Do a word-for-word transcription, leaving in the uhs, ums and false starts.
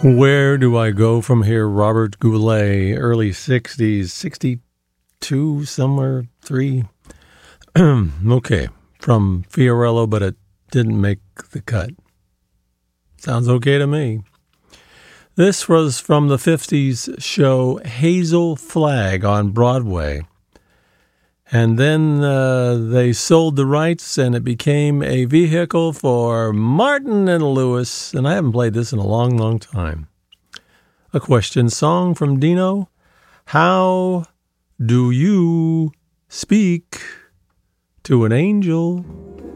Where do I go from here? Robert Goulet, early sixties, sixty-two, somewhere, three. Okay, from Fiorello, but it didn't make the cut. Sounds okay to me. This was from the fifties show Hazel Flag on Broadway. And then uh, they sold the rights and it became a vehicle for Martin and Lewis. And I haven't played this in a long, long time. A question song from Dino. How do you speak to an angel?